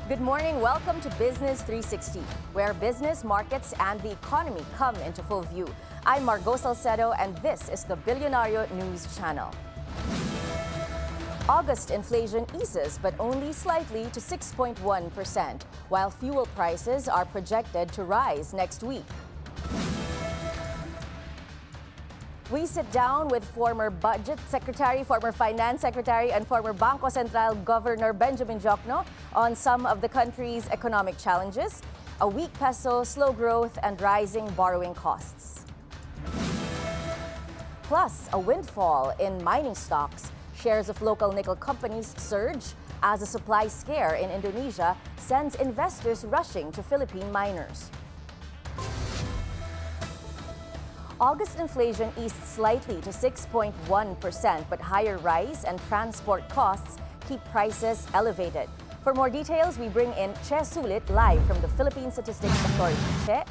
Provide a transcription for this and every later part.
Good morning. Welcome to Business 360, where business, markets, and the economy come into full view. I'm Margo Salcedo, and this is the Billionario News Channel. August inflation eases, but only slightly to 6.1%, while fuel prices are projected to rise next week. We sit down with former Budget Secretary, former Finance Secretary, and former Bangko Sentral Governor Benjamin Diokno on some of the country's economic challenges, a weak peso, slow growth, and rising borrowing costs. Plus, a windfall in mining stocks. Shares of local nickel companies surge as a supply scare in Indonesia sends investors rushing to Philippine miners. August inflation eased slightly to 6.1%, but higher rice and transport costs keep prices elevated. For more details, we bring in Che Sulit live from the Philippine Statistics Authority. Che?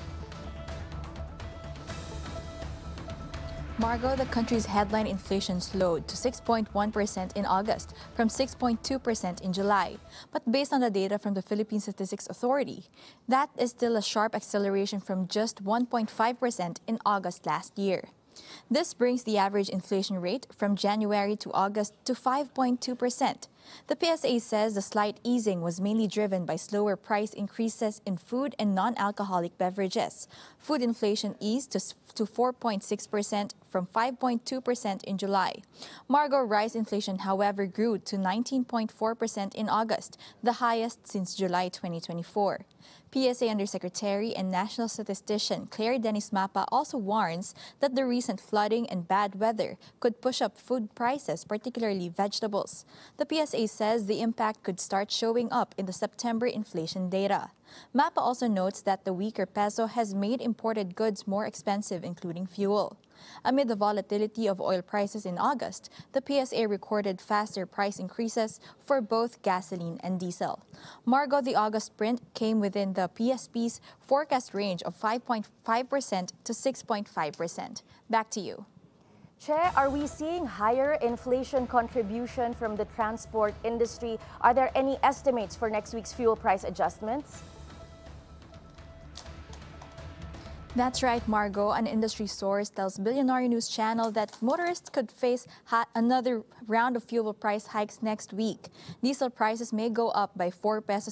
Margo, the country's headline inflation slowed to 6.1% in August from 6.2% in July. But based on the data from the Philippine Statistics Authority, that is still a sharp acceleration from just 1.5% in August last year. This brings the average inflation rate from January to August to 5.2%. The PSA says the slight easing was mainly driven by slower price increases in food and non-alcoholic beverages. Food inflation eased to 4.6% from 5.2% in July. Margo, rice inflation, however, grew to 19.4% in August, the highest since July 2024. PSA Undersecretary and National Statistician Claire Dennis Mapa also warns that the recent flooding and bad weather could push up food prices, particularly vegetables. The PSA says the impact could start showing up in the September inflation data. Mapa also notes that the weaker peso has made imported goods more expensive, including fuel. Amid the volatility of oil prices in August, the PSA recorded faster price increases for both gasoline and diesel. Margo, the August print came within the PSP's forecast range of 5.5% to 6.5%. Back to you. Che, are we seeing higher inflation contribution from the transport industry? Are there any estimates for next week's fuel price adjustments? That's right, Margo. An industry source tells Billionario News Channel that motorists could face another round of fuel price hikes next week. Diesel prices may go up by 4 pesos